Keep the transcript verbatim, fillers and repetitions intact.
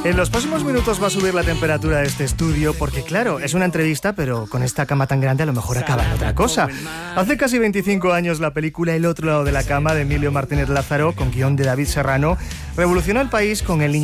En los próximos minutos va a subir la temperatura de este estudio porque, claro, es una entrevista, pero con esta cama tan grande a lo mejor acaba en otra cosa. Hace casi veinticinco años la película El otro lado de la cama de Emilio Martínez Lázaro, con guión de David Serrano, revolucionó el país con El niño